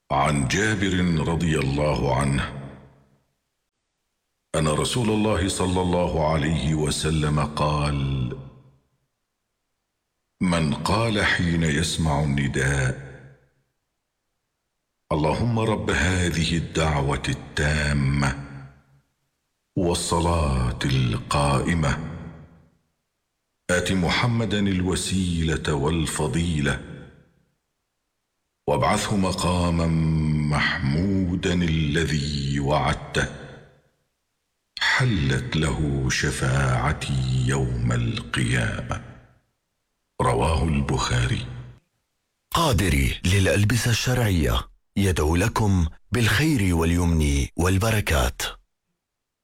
عن جابر رضي الله عنه أن رسول الله صلى الله عليه وسلم قال: من قال حين يسمع النداء: اللهم رب هذه الدعوة التامة والصلاة القائمة، آت محمدا الوسيلة والفضيلة وابعثه مقاما محمودا الذي وعدته، حلت له شفاعتي يوم القيامة. رواه البخاري. قادري للألبسة الشرعية يدعو لكم بالخير واليمن والبركات.